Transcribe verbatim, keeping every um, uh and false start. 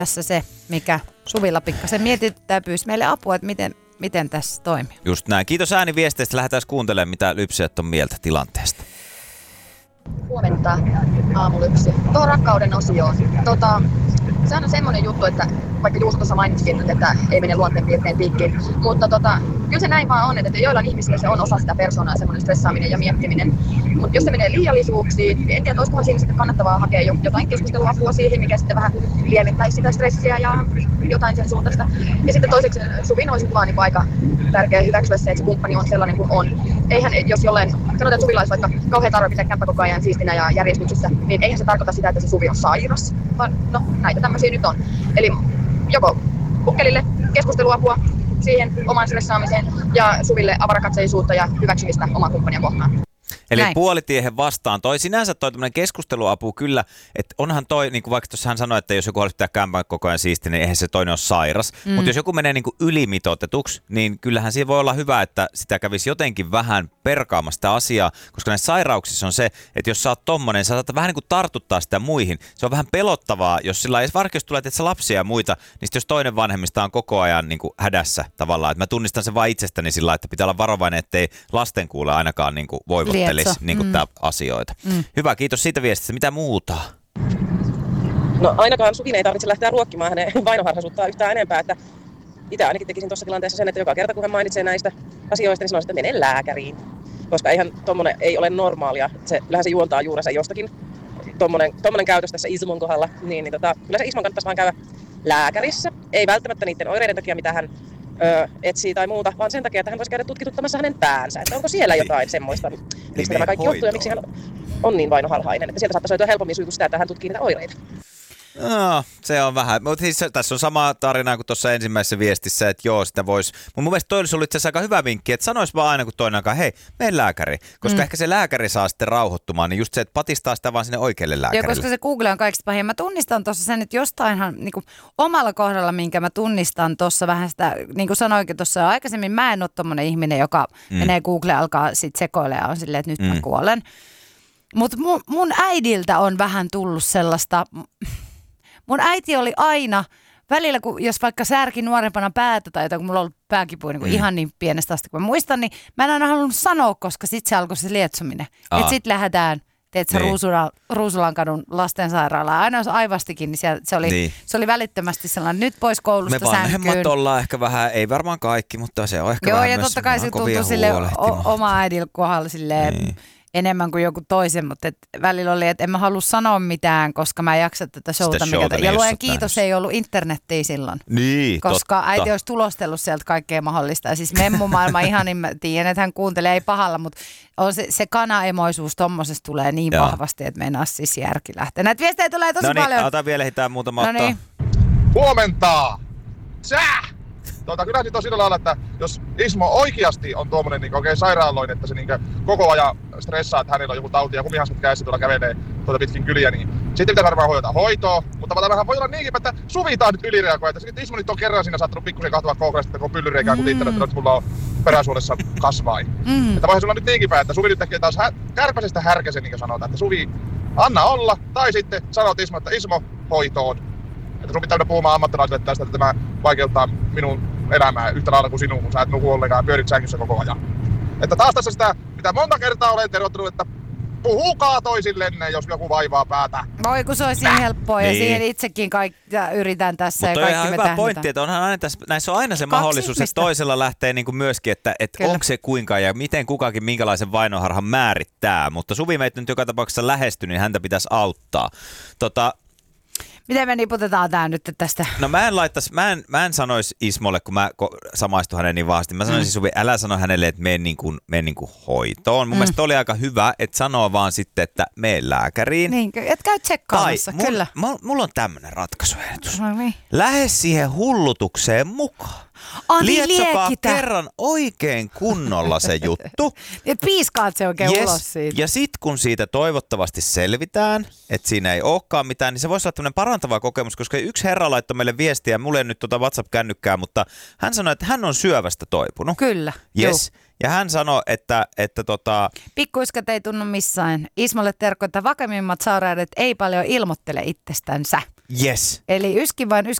tässä se, mikä Suvilla pikkasen mietityttää, pyysi meille apua, että miten, miten tässä toimii. Just näin. Kiitos ääniviesteistä. Lähdetään kuuntelemaan, mitä lypsäjät on mieltä tilanteesta. Huomenta, aamulypsy. Tuohon rakkauden osioon. Tota, sehän on semmoinen juttu, että vaikka Juuso tuossa mainitsin, että ei mene luonteenpiirteen piikkiin, mutta tota, kyllä se näin vaan on, että joillain ihmisillä se on osa sitä persoonaa, semmoinen stressaaminen ja miettiminen. Mutta jos se menee liiallisuuksiin, niin en tiedä, olisikohan siinä sitten kannattavaa hakea jotain keskusteluapua siihen, mikä sitten vähän lieventäisi sitä stressiä ja jotain sen suuntaista. Ja sitten toiseksi Suvin olisi vaan niin aika tärkeää hyväksyä se, että se kumppani on sellainen kuin on. Eihän, jos jollain, sanotaan, että Suvilla olisi vaikka kauhean tarve pitää kämppä koko ajan siistinä ja järjestyksessä, niin eihän se tarkoita sitä, että se Suvi on sairas, vaan no näitä tämmöisiä nyt on. Eli joko pukkelille keskusteluapua siihen oman stressaamiseen ja Suville avarakatseisuutta ja hyväksymistä oman kumppania kohtaan. Eli Näin. puolitiehen vastaan. Toi sinänsä toi tämmöinen keskusteluapu kyllä, että onhan toi, niin kuin vaikka tuossa hän sanoi, että jos joku haluaisi pitää kämpän koko ajan siisti, niin eihän se toinen ole sairas. Mm. Mutta jos joku menee niin kuin ylimitoitetuksi, niin kyllähän siinä voi olla hyvä, että sitä kävisi jotenkin vähän perkaamasta sitä asiaa, koska näissä sairauksissa on se, että jos sä oot tommonen, sä saatat vähän niin kuin tartuttaa sitä muihin. Se on vähän pelottavaa, jos sillä ei, varsinkin jos tulee tietysti lapsia ja muita, niin jos toinen vanhemmista on koko ajan niin kuin hädässä tavallaan, että mä tunnistan sen vain itsestäni sillä, että pitää olla varovainen, ettei lasten kuule ainakaan niin kuin voivottele. Niin kuin mm. tää asioita. Mm. Hyvä, kiitos siitä viestistä. Mitä muuta? No ainakaan Suvin ei tarvitse lähteä ruokkimaan hänen vainoharhaisuuttaan yhtään enempää. Että itse ainakin tekisin tuossa tilanteessa sen, että joka kerta kun hän mainitsee näistä asioista, niin sanoisin, että mene lääkäriin. Koska eihän tommonen ei ole normaalia. Se, kyllähän se juontaa juurensa jostakin. Tommonen, tommonen käytös tässä Ismon kohdalla. Niin, niin tota, kyllä se Ismon kannattaisi vaan käydä lääkärissä. Ei välttämättä niiden oireiden takia, mitä hän Öö, etsii tai muuta, vaan sen takia, että hän voisi käydä tutkituttamassa hänen päänsä. Että onko siellä jotain semmoista, miksi tämä kaikki johtuu ja miksi hän on niin vainoharhainen. Että sieltä saattaisi löytyä helpommin syy kuin sitä, että hän tutkii niitä oireita. No, se on vähän. Mutta siis tässä on sama tarina kuin tuossa ensimmäisessä viestissä, että joo, sitä voisi. Mutta mun mielestä toi olisi ollut itse asiassa aika hyvä vinkki, että sanoisi vaan aina kun toinen aikaa, hei, mene lääkäri. Koska mm. ehkä se lääkäri saa sitten rauhoittumaan, niin just se, että patistaa sitä vaan sinne oikealle lääkärille. Joo, koska se Google on kaikista pahin. Mä tunnistan tuossa sen, että jostainhan niin kuin omalla kohdalla, minkä mä tunnistan tuossa vähän sitä, niin kuin sanoinkin tuossa aikaisemmin, mä en ole tommonen ihminen, joka mm. menee Googleen, alkaa sit sekoilemaan ja on silleen, että nyt mm. mä kuolen. Mutta mun, mun äidiltä on vähän tullut sellaista. Mun äiti oli aina, välillä kun jos vaikka särki nuorempana päätä tai jotain, kun mulla on ollut pääkipuja niin mm. ihan niin pienestä asti, kun mä muistan, niin mä en aina halunnut sanoa, koska sit se alkoi se lietsominen. Että sit lähdetään, teetkö niin. Ruusulan, Ruusulankadun lastensairaalaan. Aina jos aivastikin, niin siellä, se, oli, niin. se oli välittömästi sellainen, nyt pois koulusta sänkyyn. Me vanhemmat ollaan ehkä vähän, ei varmaan kaikki, mutta se on ehkä Joo, vähän ja myös totta kai se tuntuu sille o- oma äidillä kohdalla silleen, niin. enemmän kuin joku toisen, mutta et välillä oli, että en mä halua sanoa mitään, koska mä en jaksa tätä showta. showta mikä, ja luen kiitos, ei ollut internettiä silloin. Niin, koska totta. Äiti olisi tulostellut sieltä kaikkea mahdollista. Ja siis memmumaailma ihan, niin mä tiedän, että hän kuuntelee, ei pahalla, mutta on se, se kanaemoisuus tommosesta tulee niin Joo. vahvasti, että meinaa siis järki lähteä. Näitä viestejä tulee tosi Noniin, paljon. ota vielä hitään muutama ottaa. Noniin. Huomenta! Säh! Tuota, kyllä nyt on sillä lailla, että jos Ismo oikeasti on tuommoinen niin oikein sairaaloinen, että se niin koko ajan stressaa, että hänellä on joku tauti ja kumihanskat kädessä tuolla kävelee tuota pitkin kyliä, niin sitten pitää varmaan hoitaa hoitoa. Mutta vähän voi olla niinkin, että suvitaan nyt ylireagoja. Että Ismo nyt on kerran siinä saattanut pikkusen kahtua koukasta, kun on pyllyreikää, kun tiittää, että mulla on peräsuolessa kasvai. Mm. Että voihan sulla nyt niinkin päin, että Suvi nyt tekee taas hä- kärpäsestä härkäsen, niin kuin sanotaan. Että Suvi, anna olla, tai sitten sanot Ismo, että Ismo hoitoon. Että sun pitää mennä puhumaan ammattilaisille tästä, että tämä vaikeuttaa minun elämää yhtä lailla kuin sinun, kun sä et nuku ollenkaan ja pyörit sängyssä koko ajan. Että taas tässä sitä, mitä monta kertaa olen tervottanut, että puhukaa toisillenne, jos joku vaivaa päätä. Voi kun se olisi niin helppoa niin. Ja siihen itsekin kaik- yritän tässä Mut ja kaikki me tähdätään. Mutta on ihan hyvä pointti, että onhan aina tässä, näissä on aina se Kaksi mahdollisuus, ihmistä. Että toisella lähtee niin kuin myöskin, että, että onko se kuinka ja miten kukakin minkälaisen vainoharhan määrittää. Mutta Suvi meitä nyt joka tapauksessa lähestyy, niin häntä pitäisi auttaa. Tota, Miten me niputetaan tää nyt tästä? No mä en laittais, mä en, mä en sanoisi Ismolle, kun mä samaistun hänen niin vahvasti. Mä sanoisin mm. Suvi, älä sano hänelle, että mene niin kuin, mene niin kuin hoitoon. Mun mm. mielestä oli aika hyvä, että sanoo vaan sitten, että mene lääkäriin. Niin, et käy tsekkaamassa, tai kyllä. Mul, mulla on tämmönen ratkaisuehdotus. No niin. Lähde siihen hullutukseen mukaan. Ani Lietsokaa liekitä. kerran oikein kunnolla se juttu. Ja piiskaat se oikein yes. ulos siitä. Ja sit kun siitä toivottavasti selvitään, että siinä ei olekaan mitään, niin se voisi olla tämmöinen parantava kokemus, koska yksi herra laittoi meille viestiä, mulla ei nyt tuota WhatsApp-kännykkää, mutta hän sanoi, että hän on syövästä toipunut. Kyllä. Yes. Ja hän sanoi, että, että tota... Pikkuiskat ei tunnu missään. Ismolle terkko, että vakavimmat sairaudet ei paljon ilmoittele itsestänsä. Yes. Eli yskin vain